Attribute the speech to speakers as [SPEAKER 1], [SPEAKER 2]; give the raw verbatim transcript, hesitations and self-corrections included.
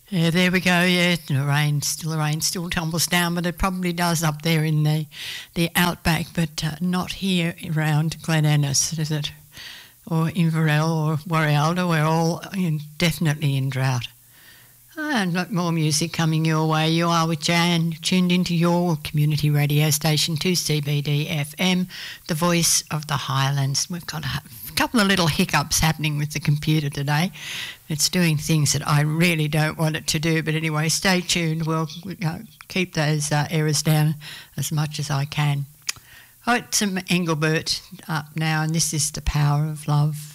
[SPEAKER 1] Yeah, there we go. Yeah, the rain, still the rain still tumbles down, but it probably does up there in the the outback, but uh, not here around Glen Innes, is it? Or Inverell or Warrialda. We're all in, definitely in drought. And look, more music coming your way. You are with Jan, tuned into your community radio station, two C B D F M, the voice of the Highlands. We've got a couple of little hiccups happening with the computer today. It's doing things that I really don't want it to do. But anyway, stay tuned. We'll uh, keep those uh, errors down as much as I can. Oh, it's some Engelbert up now, and this is The Power of Love.